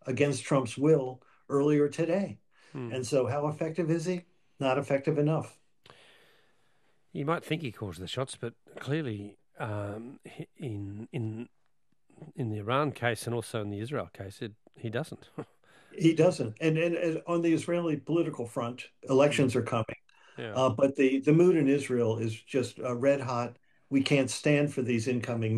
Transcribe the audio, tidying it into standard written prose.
against Trump's will earlier today. Hmm. And so, how effective is he? Not effective enough. You might think he calls the shots, but clearly, in the Iran case and also in the Israel case, he doesn't. He doesn't. And on the Israeli political front, Hmm. elections are coming. Yeah. But the mood in Israel is just red hot. We can't stand for these incoming